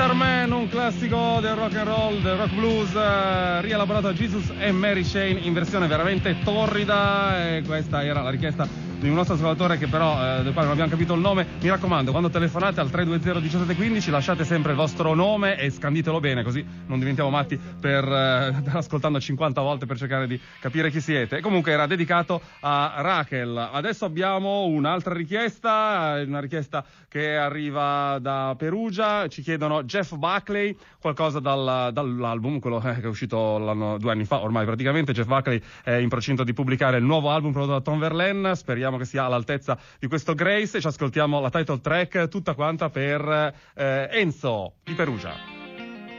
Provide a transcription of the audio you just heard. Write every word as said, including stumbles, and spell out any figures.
Other Man, un classico del rock and roll, del rock blues, eh, rielaborato da Jesus e Mary Chain in versione veramente torrida, e questa era la richiesta di un nostro ascoltatore che però eh, del quale non abbiamo capito il nome. Mi raccomando, quando telefonate al tre due zero uno sette uno cinque lasciate sempre il vostro nome e scanditelo bene, così non diventiamo matti per, eh, per ascoltando cinquanta volte per cercare di capire chi siete. E comunque era dedicato a Rachel. Adesso abbiamo un'altra richiesta, una richiesta che arriva da Perugia. Ci chiedono Jeff Buckley, qualcosa dal, dall'album, quello che è uscito l'anno, due anni fa ormai praticamente. Jeff Buckley è in procinto di pubblicare il nuovo album prodotto da Tom Verlaine, speriamo che sia all'altezza di questo Grace, e ci ascoltiamo la title track tutta quanta per eh, Enzo di Perugia.